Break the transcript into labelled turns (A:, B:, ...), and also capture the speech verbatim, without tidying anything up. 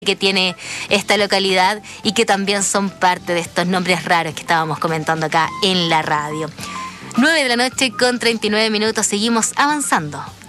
A: que tiene esta localidad y que también son parte de estos nombres raros que estábamos comentando acá en la radio. nueve de la noche con treinta y nueve minutos, seguimos avanzando.